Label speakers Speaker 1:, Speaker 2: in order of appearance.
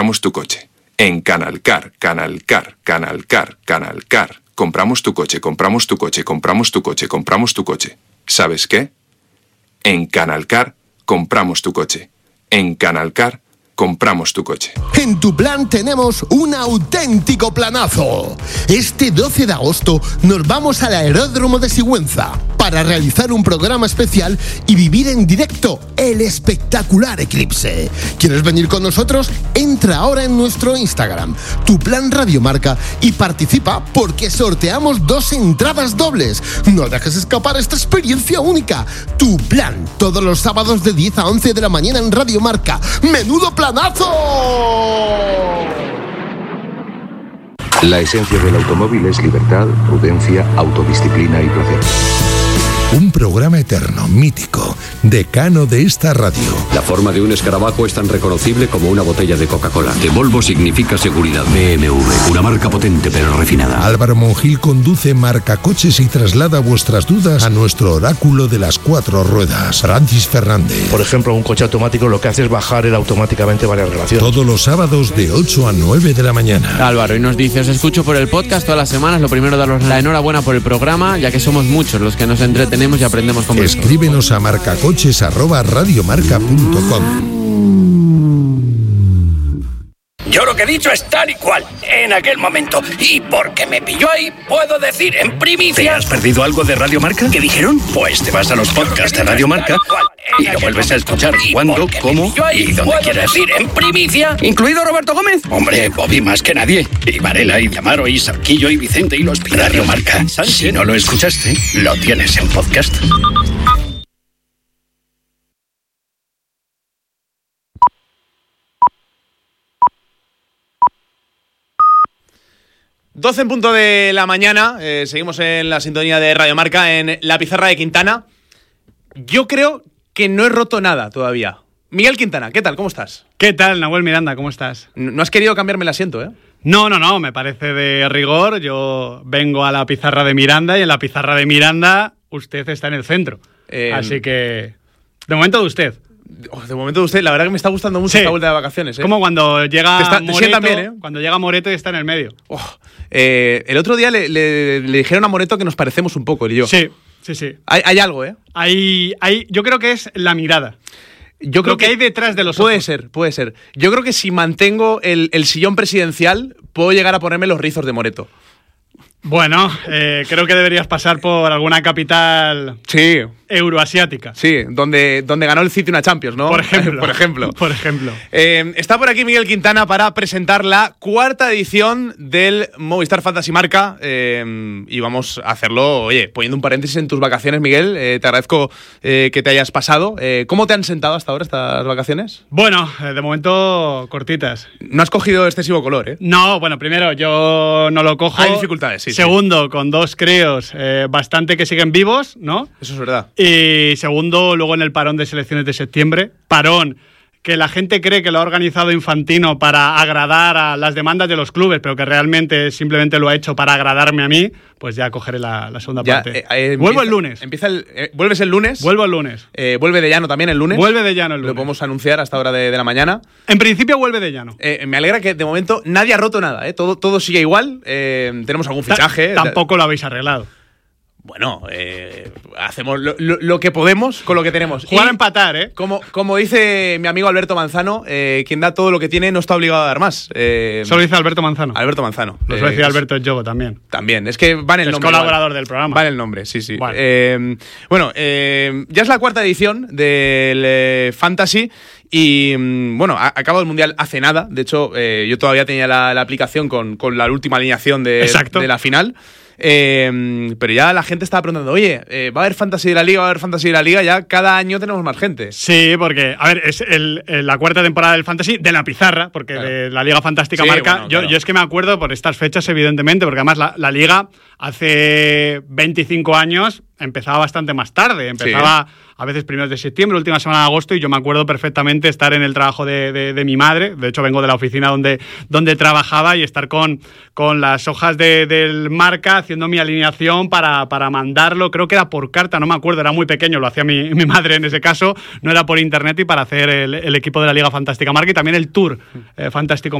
Speaker 1: compramos tu coche. En Canalcar, Canalcar, Canalcar, Canalcar. Compramos tu coche, compramos tu coche, compramos tu coche, compramos tu coche. ¿Sabes qué? En Canalcar compramos tu coche. En Canalcar compramos tu coche.
Speaker 2: En Tu Plan tenemos un auténtico planazo. Este 12 de agosto nos vamos al Aeródromo de Sigüenza para realizar un programa especial y vivir en directo el espectacular eclipse. ¿Quieres venir con nosotros? Entra ahora en nuestro Instagram, Tu Plan Radiomarca, y participa porque sorteamos 2 entradas dobles. No dejes escapar esta experiencia única. Tu Plan, todos los sábados de 10 a 11 de la mañana en Radiomarca. ¡Menudo planazo!
Speaker 3: La esencia del automóvil es libertad, prudencia, autodisciplina y placer.
Speaker 4: Un programa eterno, mítico, decano de esta radio.
Speaker 5: La forma de un escarabajo es tan reconocible como una botella de Coca-Cola. Que Volvo significa seguridad. BMW, una marca potente pero refinada.
Speaker 4: Álvaro Monjil conduce Marca Coches y traslada vuestras dudas a nuestro oráculo de las 4 ruedas, Francis Fernández.
Speaker 6: Por ejemplo, un coche automático lo que hace es bajar él automáticamente varias relaciones.
Speaker 4: Todos los sábados de 8 a 9 de la mañana.
Speaker 7: Álvaro, y nos dice: os escucho por el podcast todas las semanas. Lo primero, daros la enhorabuena por el programa, ya que somos muchos los que nos entretenemos y aprendemos con vosotros.
Speaker 4: Escríbenos a marcacoches@radiomarca.com.
Speaker 8: Yo lo que he dicho es tal y cual, en aquel momento. Y porque me pilló ahí, puedo decir en primicia...
Speaker 9: ¿Te has perdido algo de Radio Marca?
Speaker 8: ¿Qué dijeron?
Speaker 9: Pues te vas a los podcasts de Radio Marca y lo vuelves a escuchar cuando, cómo y donde quieras.
Speaker 8: Decir en primicia, incluido Roberto Gómez.
Speaker 9: Hombre, Bobby más que nadie. Y Varela, y Amaro, y Sarquillo, y Vicente, y los Pilar. Radio Marca. Si no lo escuchaste, lo tienes en podcast.
Speaker 10: Doce en punto de la mañana, seguimos en la sintonía de Radio Marca, en la pizarra de Quintana. Yo creo que no he roto nada todavía. Miguel Quintana, ¿qué tal? ¿Cómo estás?
Speaker 11: ¿Qué tal, Nahuel Miranda? ¿Cómo estás?
Speaker 10: No has querido cambiarme el asiento, ¿eh?
Speaker 11: No, me parece de rigor. Yo vengo a la pizarra de Miranda y en la pizarra de Miranda usted está en el centro. Así que, de momento de usted.
Speaker 10: De momento usted, la verdad que me está gustando mucho esta vuelta de vacaciones, ¿eh?
Speaker 11: Como cuando llega Moreto,
Speaker 10: bien, ¿eh?
Speaker 11: Cuando llega Moreto y está en el medio.
Speaker 10: El otro día le dijeron a Moreto que nos parecemos un poco, él y yo.
Speaker 11: Sí.
Speaker 10: Hay algo, ¿eh?
Speaker 11: Yo creo que es la mirada.
Speaker 10: Yo creo
Speaker 11: que hay detrás de los
Speaker 10: puede
Speaker 11: ojos.
Speaker 10: Puede ser. Yo creo que si mantengo el sillón presidencial, puedo llegar a ponerme los rizos de Moreto.
Speaker 11: Bueno, creo que deberías pasar por alguna capital euroasiática.
Speaker 10: Sí, donde ganó el City una Champions, ¿no?
Speaker 11: Por ejemplo.
Speaker 10: Por ejemplo. Está por aquí Miguel Quintana para presentar la 4ª edición del Movistar Fantasy Marca. Y vamos a hacerlo, poniendo un paréntesis en tus vacaciones, Miguel. Te agradezco que te hayas pasado. ¿Cómo te han sentado hasta ahora estas vacaciones?
Speaker 11: Bueno, de momento cortitas.
Speaker 10: No has cogido excesivo color, ¿eh?
Speaker 11: No, bueno, primero, yo no lo cojo.
Speaker 10: Hay dificultades, sí.
Speaker 11: Segundo, con 2 críos bastante que siguen vivos, ¿no?
Speaker 10: Eso es verdad.
Speaker 11: Y segundo, luego en el parón de selecciones de septiembre. Parón que la gente cree que lo ha organizado Infantino para agradar a las demandas de los clubes, pero que realmente simplemente lo ha hecho para agradarme a mí, pues ya cogeré la segunda parte. Vuelvo el lunes.
Speaker 10: ¿Vuelves el lunes?
Speaker 11: Vuelvo el lunes.
Speaker 10: ¿Vuelve de llano también el lunes?
Speaker 11: Vuelve de llano el lunes.
Speaker 10: Lo podemos anunciar hasta hora de la mañana.
Speaker 11: En principio vuelve de llano.
Speaker 10: Me alegra que de momento nadie ha roto nada, ¿eh? Todo sigue igual. Tenemos algún fichaje.
Speaker 11: Tampoco lo habéis arreglado.
Speaker 10: Bueno, hacemos lo que podemos con lo que tenemos.
Speaker 11: Jugar a empatar, ¿eh?
Speaker 10: Como dice mi amigo Alberto Manzano, quien da todo lo que tiene no está obligado a dar más.
Speaker 11: Solo dice Alberto Manzano.
Speaker 10: Alberto Manzano.
Speaker 11: Lo suele decir Alberto Yogo también.
Speaker 10: También, es que va en el nombre.
Speaker 11: Es colaborador del programa.
Speaker 10: Va en el nombre, sí.
Speaker 11: Vale.
Speaker 10: Ya es la 4ª edición del Fantasy. Y bueno, ha acabado el Mundial hace nada. De hecho, yo todavía tenía la aplicación con la última alineación de la final. Pero ya la gente estaba preguntando, ¿va a haber Fantasy de la Liga? ¿Va a haber Fantasy de la Liga? Ya cada año tenemos más gente.
Speaker 11: Sí, porque, a ver, es la 4ª temporada del Fantasy de la pizarra, porque de la Liga Fantástica Marca. Bueno, yo es que me acuerdo por estas fechas, evidentemente, porque además la Liga hace 25 años empezaba bastante más tarde. Empezaba a veces primeros de septiembre, última semana de agosto, y yo me acuerdo perfectamente estar en el trabajo de mi madre. De hecho, vengo de la oficina donde trabajaba, y estar con las hojas del Marca haciendo mi alineación para mandarlo. Creo que era por carta, no me acuerdo, era muy pequeño, lo hacía mi madre en ese caso, no era por internet, y para hacer el equipo de la Liga Fantástica Marca y también el Tour Fantástico